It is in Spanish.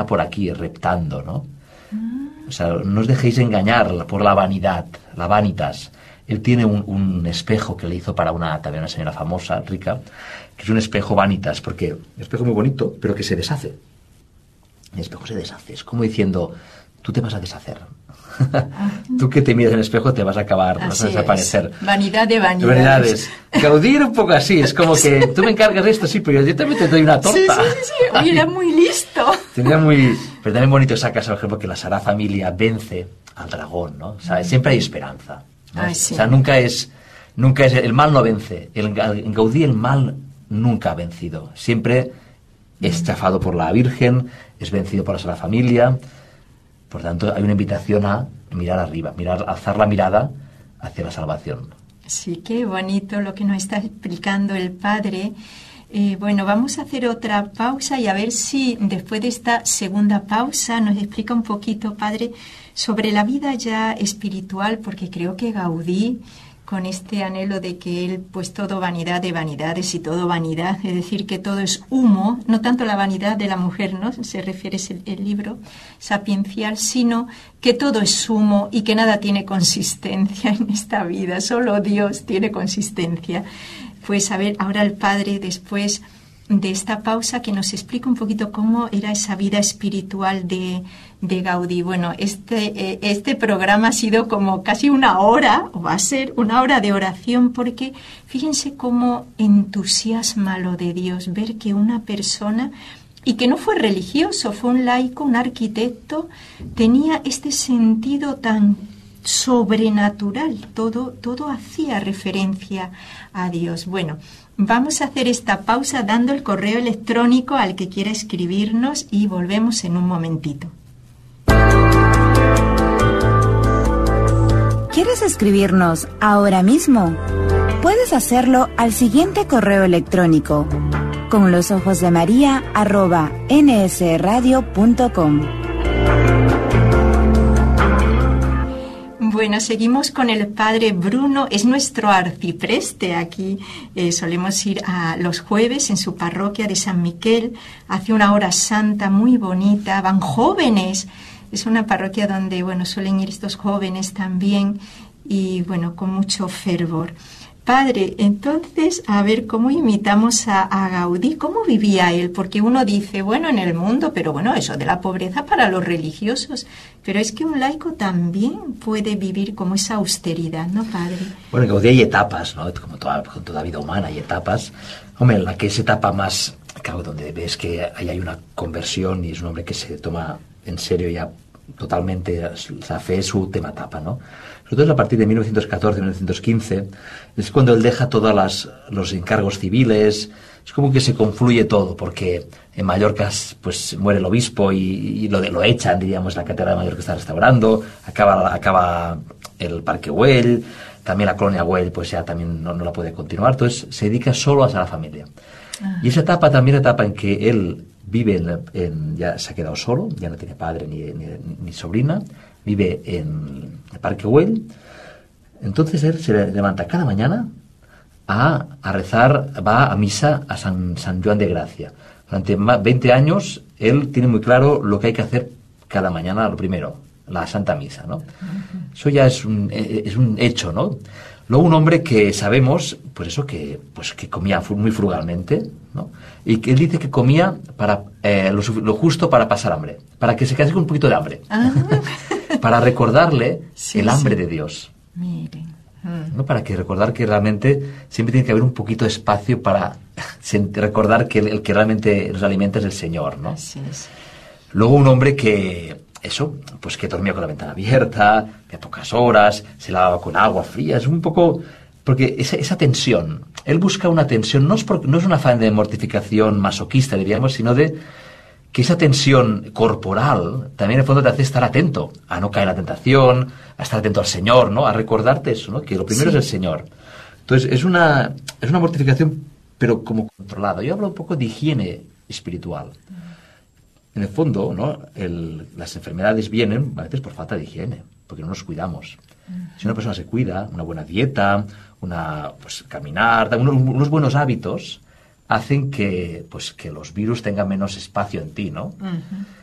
por aquí reptando, ¿no? O sea, no os dejéis engañar por la vanidad, la vanitas. Él tiene un espejo que le hizo para también una señora famosa, rica, que es un espejo vanitas, porque un espejo muy bonito, pero que se deshace. El espejo se deshace, es como diciendo, tú te vas a deshacer. Tú que te miras en el espejo te vas a acabar, vas a desaparecer. Vanidad de vanidades. Vanidades. Gaudí era un poco así, es como que tú me encargas de esto, sí, pero yo también te doy una torta. Sí. Oye, era muy listo. Pero también bonito esa casa, por ejemplo, que la Sagrada Familia vence al dragón, ¿no? O sea, siempre hay esperanza, ¿no? Ay, sí. O sea, nunca es el mal no vence. En Gaudí el mal nunca ha vencido. Siempre es chafado por la Virgen, es vencido por la Sagrada Familia. Por tanto, hay una invitación a mirar arriba, alzar la mirada hacia la salvación. Sí, qué bonito lo que nos está explicando el Padre. Bueno, vamos a hacer otra pausa y a ver si después de esta segunda pausa nos explica un poquito, Padre, sobre la vida ya espiritual, porque creo que Gaudí, con este anhelo de que él, pues todo vanidad de vanidades y todo vanidad, es decir, que todo es humo, no tanto la vanidad de la mujer, ¿no? Se refiere el libro sapiencial, sino que todo es humo y que nada tiene consistencia en esta vida, solo Dios tiene consistencia. Pues a ver, ahora el Padre, después de esta pausa, que nos explica un poquito cómo era esa vida espiritual de Gaudí. Bueno, este programa ha sido como casi una hora, o va a ser una hora de oración, porque fíjense cómo entusiasma lo de Dios, ver que una persona, y que no fue religioso, fue un laico, un arquitecto, tenía este sentido tan sobrenatural, todo hacía referencia a Dios. Bueno, vamos a hacer esta pausa dando el correo electrónico al que quiera escribirnos y volvemos en un momentito. ¿Quieres escribirnos ahora mismo? Puedes hacerlo al siguiente correo electrónico: conlosojosdemaria@nsradio.com. Bueno, seguimos con el Padre Bruno, es nuestro arcipreste aquí. Solemos ir a los jueves en su parroquia de San Miquel, hace una hora santa muy bonita, van jóvenes. Es una parroquia donde, bueno, suelen ir estos jóvenes también y, bueno, con mucho fervor. Padre, entonces, a ver, ¿cómo imitamos a Gaudí? ¿Cómo vivía él? Porque uno dice, bueno, en el mundo, pero bueno, eso de la pobreza para los religiosos. Pero es que un laico también puede vivir como esa austeridad, ¿no, Padre? Bueno, en Gaudí hay etapas, ¿no? Como toda vida humana hay etapas. Hombre, en la que es etapa más, claro, donde ves que ahí hay una conversión y es un hombre que se toma en serio ya totalmente la fe, es su última etapa, ¿no? Sobre todo es a partir de 1914-1915, es cuando él deja todos los encargos civiles, es como que se confluye todo, porque en Mallorca pues muere el obispo y lo echan, diríamos, la catedral de Mallorca está restaurando, acaba el Parque Güell, también la colonia Güell pues ya también no la puede continuar, entonces se dedica solo a la familia. Y esa etapa también es la etapa en que él vive ya se ha quedado solo, ya no tiene padre ni sobrina, vive en el Parque Güell. Entonces él se levanta cada mañana a rezar, va a misa a San Joan de Gracia. Durante 20 años él tiene muy claro lo que hay que hacer cada mañana, lo primero, la Santa Misa, ¿no? Eso ya es un hecho, ¿no? Luego un hombre que sabemos, pues eso, que comía muy frugalmente, ¿no? Y que él dice que comía para lo justo para pasar hambre, para que se quedase con un poquito de hambre, para recordarle el hambre de Dios. Miren. ¿No? Para que recordar que realmente siempre tiene que haber un poquito de espacio para recordar que el que realmente nos alimenta es el Señor, ¿no? Así es. Luego un hombre que dormía con la ventana abierta, que a pocas horas, se lavaba con agua fría, es un poco... Porque esa tensión, él busca una tensión, no es un afán de mortificación masoquista, diríamos, sino de que esa tensión corporal también en el fondo te hace estar atento a no caer en la tentación, a estar atento al Señor, ¿no? A recordarte eso, ¿no? Que lo primero es el Señor. Entonces es una mortificación, pero como controlada. Yo hablo un poco de higiene espiritual. En el fondo, ¿no? Las enfermedades vienen a veces por falta de higiene, porque no nos cuidamos. Si una persona se cuida, una buena dieta, caminar, unos buenos hábitos hacen que los virus tengan menos espacio en ti, ¿no?